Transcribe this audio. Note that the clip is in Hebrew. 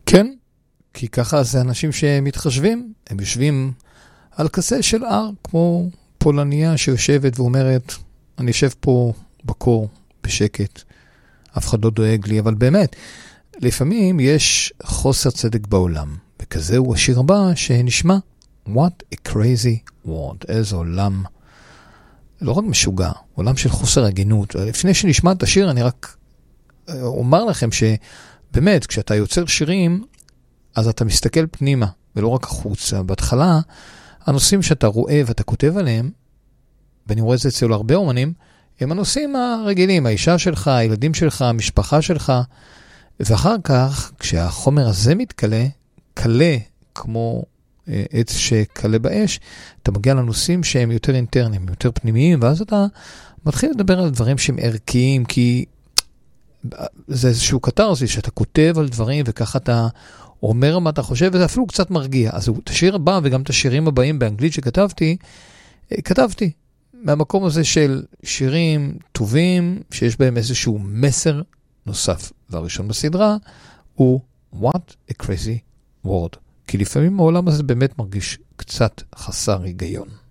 כן, כי ככה זה אנשים שמתחשבים, הם יושבים על כסא של הר, כמו פולניה שיושבת ואומרת, אני יושב פה בקור, בשקט, אף אחד לא דואג לי, אבל באמת, לפעמים יש חוסר צדק בעולם, וכזה הוא השיר הבא שנשמע, What a crazy world, איזה עולם, לא רק משוגע, עולם של חוסר הגינות. לפני שנשמע את השיר, אני רק אומר לכם שבאמת, כשאתה יוצר שירים, אז אתה מסתכל פנימה, ולא רק החוצה. בהתחלה, הנושאים שאתה רואה ואתה כותב עליהם, ואני רואה את זה אצל הרבה אומנים, הם הנושאים הרגילים, האישה שלך, הילדים שלך, המשפחה שלך, ואחר כך, כשהחומר הזה מתקלה, קלה כמו עץ שקלה באש, אתה מגיע לנושאים שהם יותר אינטרניים, יותר פנימיים, ואז אתה מתחיל לדבר על דברים שהם ערכיים, כי זה איזשהו קטרזיס שאתה כותב על דברים, וככה אתה אומר מה אתה חושב, וזה אפילו קצת מרגיע. אז את השיר הבא, וגם את השירים הבאים באנגלית שכתבתי, כתבתי מהמקום הזה של שירים טובים, שיש בהם איזשהו מסר נוסף. והראשון בסדרה הוא What a Crazy World. כי לפעמים העולם הזה באמת מרגיש קצת חסר היגיון.